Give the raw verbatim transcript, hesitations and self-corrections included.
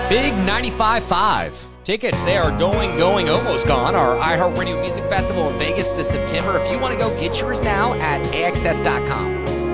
Big ninety-five point five. Tickets, they are going, going, almost gone. Our iHeartRadio Music Festival in Vegas this September. If you want to go, get yours now at A X S dot com.